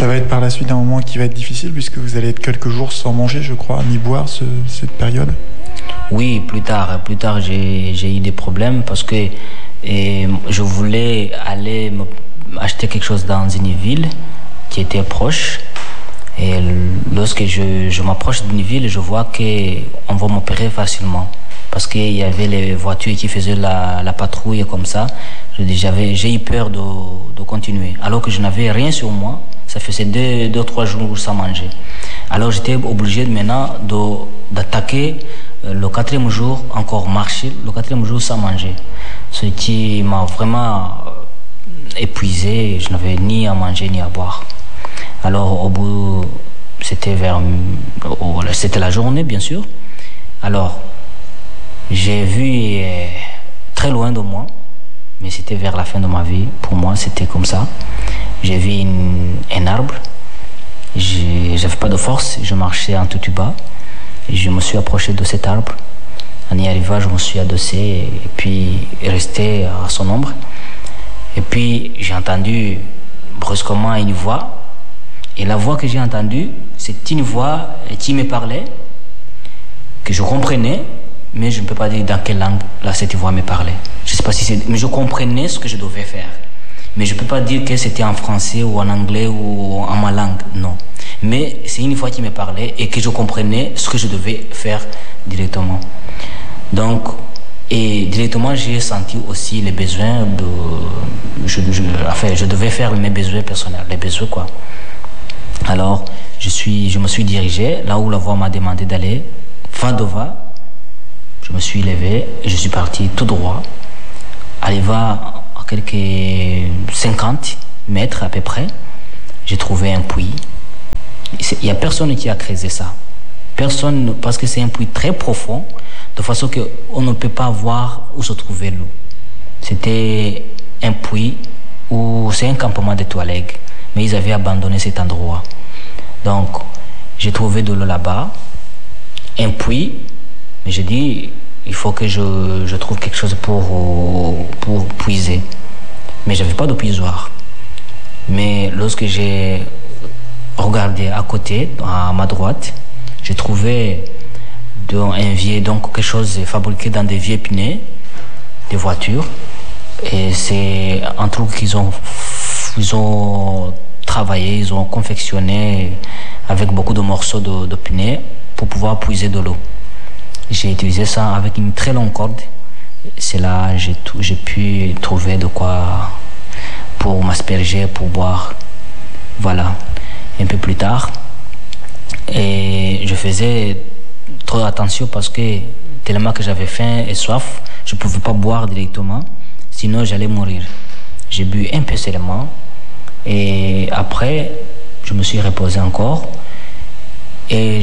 Ça va être par la suite un moment qui va être difficile puisque vous allez être quelques jours sans manger, je crois, ni boire cette période. Oui, plus tard j'ai eu des problèmes parce que je voulais aller acheter quelque chose dans une ville qui était proche. Et lorsque je m'approche d'une ville, je vois qu'on va m'opérer facilement. Parce qu'il y avait les voitures qui faisaient la patrouille comme ça. J'ai eu peur de continuer. Alors que je n'avais rien sur moi. Ça faisait 2-3 jours sans manger. Alors j'étais obligé maintenant d'attaquer le 4e jour, encore marcher, le 4e jour sans manger. Ce qui m'a vraiment épuisé. Je n'avais ni à manger ni à boire. Alors au bout, c'était la journée bien sûr. Alors j'ai vu très loin de moi, mais c'était vers la fin de ma vie. Pour moi, c'était comme ça. J'ai vu un arbre. J'avais pas de force. Je marchais en tout bas. Et je me suis approché de cet arbre. En y arrivant, je me suis adossé et puis resté à son ombre. Et puis j'ai entendu brusquement une voix. Et la voix que j'ai entendue, c'est une voix qui me parlait, que je comprenais, mais je ne peux pas dire dans quelle langue là, cette voix me parlait. Je ne sais pas si c'est... Mais je comprenais ce que je devais faire. Mais je ne peux pas dire que c'était en français ou en anglais ou en ma langue, non. Mais c'est une voix qui me parlait et que je comprenais ce que je devais faire directement. Donc, et directement, j'ai senti aussi les besoins de... je devais faire mes besoins personnels, les besoins quoi. Alors, je me suis dirigé là où la voix m'a demandé d'aller, Vadova. Je me suis levé et je suis parti tout droit. Arrivé à quelques 50 mètres à peu près, j'ai trouvé un puits. Il n'y a personne qui a creusé ça. Personne, parce que c'est un puits très profond, de façon qu'on ne peut pas voir où se trouvait l'eau. C'était un puits où c'est un campement de Touaregs, mais ils avaient abandonné cet endroit. Donc, j'ai trouvé de l'eau là-bas, un puits, mais j'ai dit, il faut que je trouve quelque chose pour puiser. Mais je n'avais pas de puisoir. Mais lorsque j'ai regardé à côté, à ma droite, j'ai trouvé quelque chose fabriqué dans des vieux pneus de voitures. Et c'est un truc qu'ils ont travaillé, ils ont confectionné avec beaucoup de morceaux de pneus pour pouvoir puiser de l'eau. J'ai utilisé ça avec une très longue corde. C'est là que j'ai pu trouver de quoi pour m'asperger, pour boire. Voilà. Un peu plus tard. Et je faisais trop attention parce que tellement que j'avais faim et soif, je ne pouvais pas boire directement. Sinon, j'allais mourir. J'ai bu un peu seulement. Et après, je me suis reposé encore. Et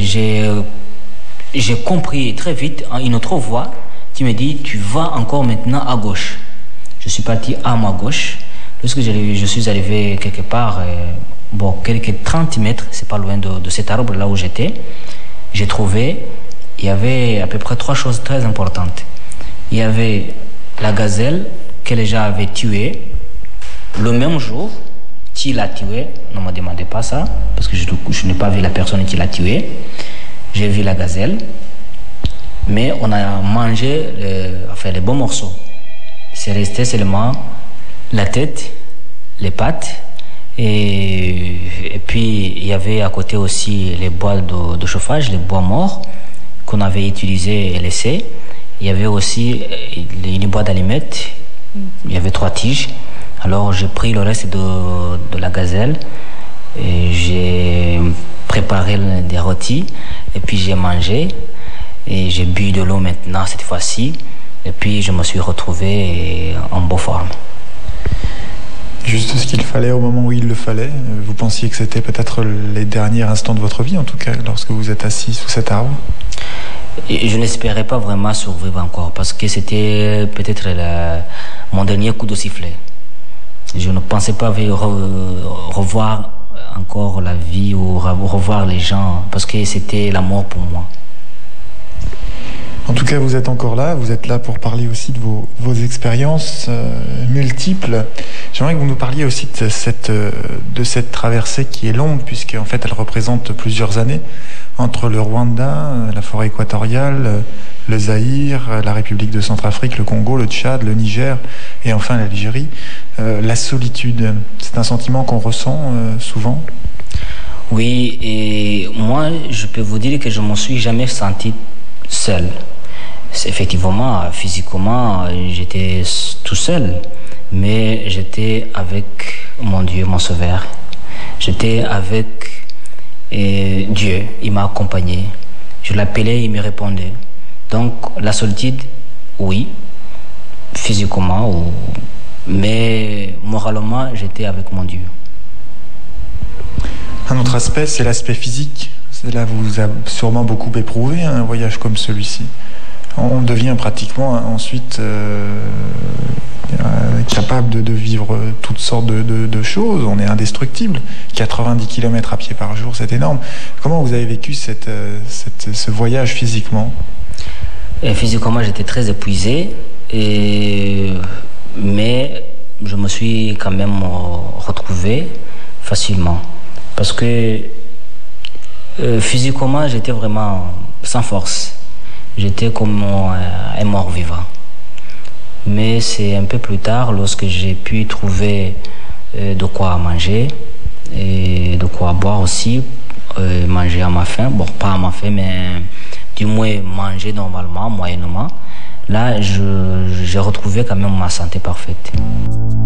j'ai compris très vite une autre voix qui me dit, tu vas encore maintenant à gauche. Je suis parti à ma gauche. Lorsque je suis arrivé quelque part, quelques 30 mètres, c'est pas loin de cet arbre là où j'étais, j'ai trouvé, il y avait à peu près 3 choses très importantes. Il y avait la gazelle que les gens avaient tuée le même jour. Qui l'a tuée? Ne me demandez pas ça, parce que je n'ai pas vu la personne qui l'a tuée. J'ai vu la gazelle, mais on a mangé les bons morceaux. C'est resté seulement la tête, les pattes, et puis il y avait à côté aussi les bois de chauffage, les bois morts qu'on avait utilisés et laissés. Il y avait aussi une boîte d'allumettes, il y avait 3 tiges. Alors j'ai pris le reste de la gazelle et j'ai préparé des rôtis et puis j'ai mangé et j'ai bu de l'eau maintenant cette fois-ci et puis je me suis retrouvé en bonne forme. Juste ce qu'il fallait au moment où il le fallait. Vous pensiez que c'était peut-être les derniers instants de votre vie, en tout cas, lorsque vous êtes assis sous cet arbre? Et je n'espérais pas vraiment survivre encore parce que c'était peut-être mon dernier coup de sifflet. Je ne pensais pas revoir encore la vie ou revoir les gens parce que c'était la mort pour moi. En tout cas, vous êtes encore là. Vous êtes là pour parler aussi de vos expériences multiples. J'aimerais que vous nous parliez aussi de cette traversée qui est longue, puisque en fait, elle représente plusieurs années entre le Rwanda, la forêt équatoriale, le Zaïre, la République de Centrafrique, le Congo, le Tchad, le Niger et enfin l'Algérie. La solitude, c'est un sentiment qu'on ressent souvent. Oui, et moi, je peux vous dire que je ne m'en suis jamais senti seul. Effectivement, physiquement, j'étais tout seul, mais j'étais avec mon Dieu, mon Sauveur. J'étais avec Dieu, il m'a accompagné. Je l'appelais, il me répondait. Donc, la solitude, oui, physiquement, mais moralement, j'étais avec mon Dieu. Un autre aspect, c'est l'aspect physique. Cela vous a sûrement beaucoup éprouvé, un voyage comme celui-ci. On devient pratiquement ensuite capable de vivre toutes sortes de choses. On est indestructible. 90 km à pied par jour, c'est énorme. Comment vous avez vécu ce voyage physiquement ? Physiquement, j'étais très épuisé, mais je me suis quand même retrouvé facilement. Parce que physiquement, j'étais vraiment sans force. J'étais comme un mort vivant. Mais c'est un peu plus tard, lorsque j'ai pu trouver de quoi manger et de quoi boire aussi, manger à ma faim. Bon, pas à ma faim, mais du moins manger normalement, moyennement. Là, j'ai retrouvé quand même ma santé parfaite.